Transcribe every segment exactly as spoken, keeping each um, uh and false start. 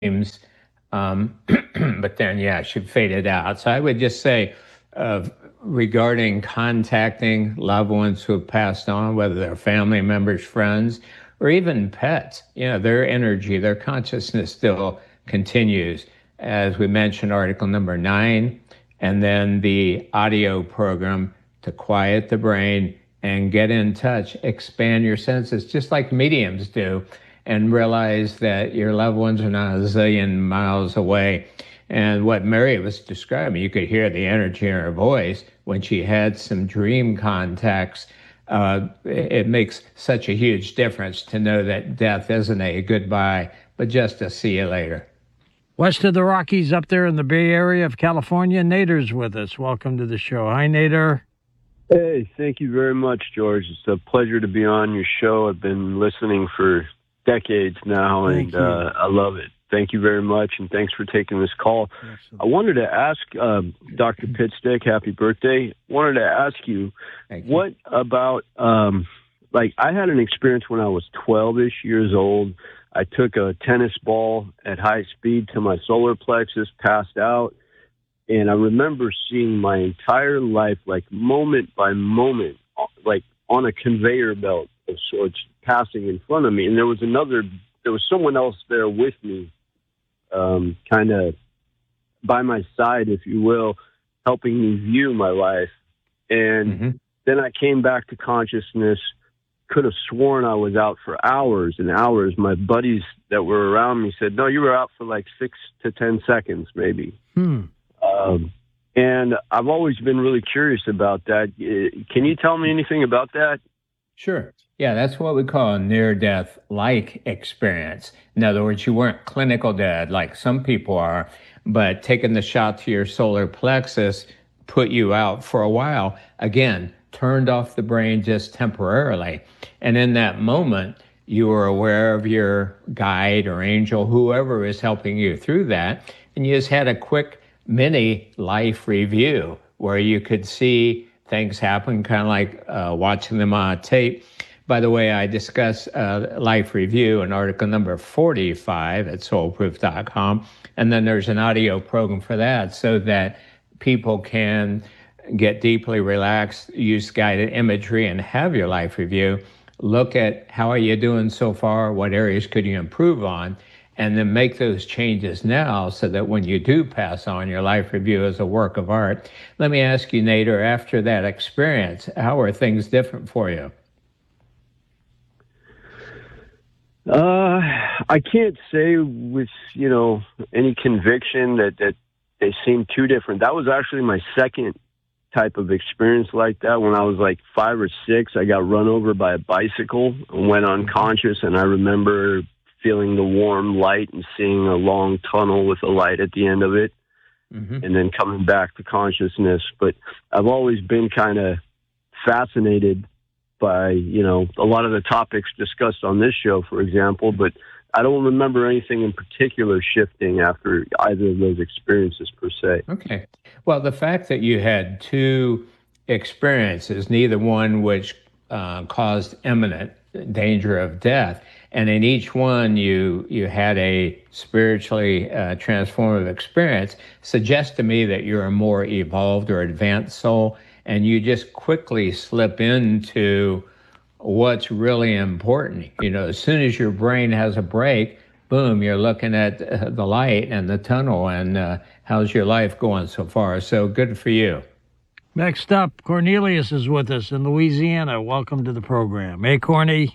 dreams. Um, but then, yeah, she faded out. So I would just say, uh, regarding contacting loved ones who have passed on, whether they're family members, friends, or even pets, you know, their energy, their consciousness still continues. As we mentioned, article number nine, and then the audio program to quiet the brain and get in touch, expand your senses, just like mediums do, and realize that your loved ones are not a zillion miles away. And what Mary was describing, you could hear the energy in her voice when she had some dream contacts. Uh, it makes such a huge difference to know that death isn't a goodbye, but just a see you later. West of the Rockies, up there in the Bay Area of California, Nader's with us. Welcome to the show. Hi, Nader. Hey, thank you very much, George. It's a pleasure to be on your show. I've been listening for decades now, Thank and uh, I love it. Thank you very much, and thanks for taking this call. Absolutely. I wanted to ask uh, Doctor Pitstick, happy birthday. wanted to ask you, you. what about, um, like, I had an experience when I was twelve-ish years old. I took a tennis ball at high speed to my solar plexus, passed out, and I remember seeing my entire life, like, moment by moment, like, on a conveyor belt of sorts, passing in front of me. And there was another, there was someone else there with me, um, kind of by my side, if you will, helping me view my life. And mm-hmm. then I came back to consciousness, could have sworn I was out for hours and hours. My buddies that were around me said, no, you were out for like six to ten seconds, maybe. Hmm. Um, and I've always been really curious about that. Can you tell me anything about that? Sure. Yeah, that's what we call a near-death-like experience. In other words, you weren't clinical dead like some people are, but taking the shot to your solar plexus put you out for a while. Again, turned off the brain just temporarily. And in that moment, you were aware of your guide or angel, whoever is helping you through that, and you just had a quick mini life review where you could see things happen, kind of like uh, watching them on tape. By the way, I discuss uh, life review in article number forty-five at soul proof dot com. And then there's an audio program for that so that people can get deeply relaxed, use guided imagery, and have your life review. Look at how are you doing so far? What areas could you improve on? And then make those changes now so that when you do pass on, your life review is a work of art. Let me ask you, Nader, after that experience, how are things different for you? Uh, I can't say with, you know, any conviction that, that they seem too different. That was actually my second type of experience like that. When I was like five or six, I got run over by a bicycle and went unconscious, and I remember feeling the warm light and seeing a long tunnel with a light at the end of it, mm-hmm. and then coming back to consciousness. But I've always been kind of fascinated by, you know, a lot of the topics discussed on this show, for example, but I don't remember anything in particular shifting after either of those experiences per se. Okay. Well, the fact that you had two experiences, neither one which uh, caused imminent danger of death, and in each one you you had a spiritually uh, transformative experience, suggests to me that you're a more evolved or advanced soul, and you just quickly slip into what's really important. You know, as soon as your brain has a break, boom, you're looking at uh, the light and the tunnel, and uh, how's your life going so far? So good for you. Next up, Cornelius is with us in Louisiana. Welcome to the program. Hey, Corny.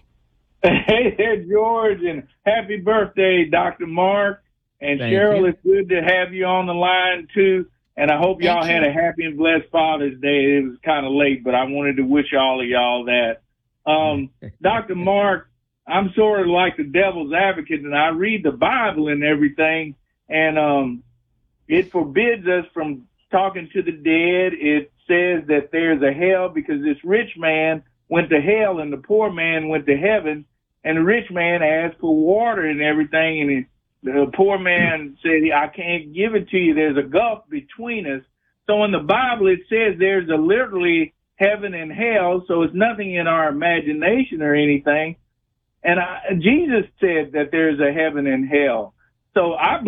Hey there, George, and happy birthday, Doctor Mark. And Thank Cheryl, you. It's good to have you on the line, too. And I hope y'all Thank had you. a happy and blessed Father's Day. It was kind of late, but I wanted to wish all of y'all that. Um, Doctor Mark, I'm sort of like the devil's advocate, and I read the Bible and everything, and um, it forbids us from talking to the dead. It says that there's a hell because this rich man went to hell and the poor man went to heaven, and the rich man asked for water and everything, and it, the poor man said, I can't give it to you. There's a gulf between us. So in the Bible, it says there's a literally heaven and hell, so it's nothing in our imagination or anything. And I, Jesus said that there's a heaven and hell. So I